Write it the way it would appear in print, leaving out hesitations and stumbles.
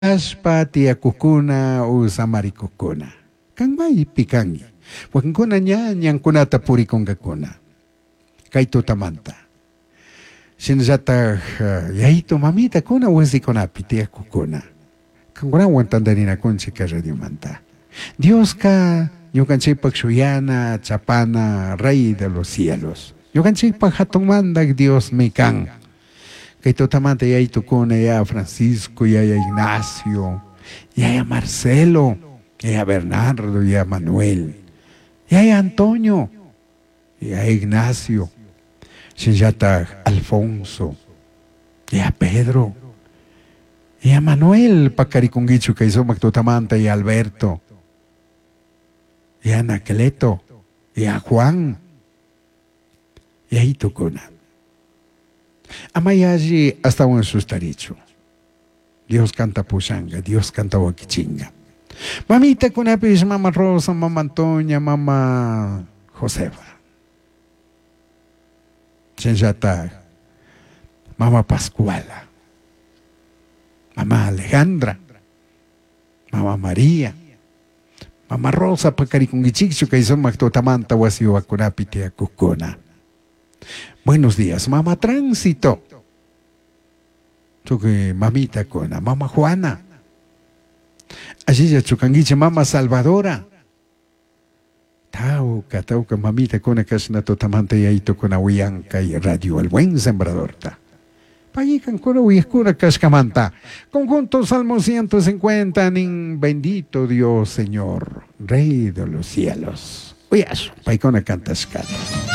Ashpa tiakukuna usamarikukuna. Kanmay pikangi. Wankuna ñankunata purikunkakuna. Kay tutamanta. Sinataq yayito mamita kuna wasikunapi tiakukuna. Kankunawan tandarinakunchik radiomanta. Dios ka ñukanchikpak shuyana, chapana, rey de los cielos. Ñukanchikpak hatunmandak Dios mi kan. Kay tutamanta yaytukuna ya Francisco, ya Ignacio, ya Marcelo, ya Bernardo, ya Manuel, ya Antonio, ya Ignacio, ya Alfonso, ya Pedro, ya Manuel Pacarikungichu que hizo Mactutamanta y Alberto, ya Anacleto, ya Juan, ya Itukuna. Amayaji hasta un sustaricho. Dios canta pushanga, Dios canta wakichinga. Mamita kunapis, mamá Rosa, mamá Antonia, mamá Josefa. Chenjata, mamá Pascuala, mamá Alejandra, mamá María, mamá Rosa, pacarikungichichu, que hizo mactotamanta wasio akunapite akukuna. Buenos días, mamá Tránsito. Tuque mamita cona, mamá Juana. Allí ya chucanguiche, mamá Salvadora. Tauca, mamita cona casna totamanta y aito con ahuyanca y radio el buen sembrador ta. Payican cona huyescura cascamanta. Conjunto Salmo 150, nin bendito Dios Señor, Rey de los cielos. Uyas, paicona cantascata.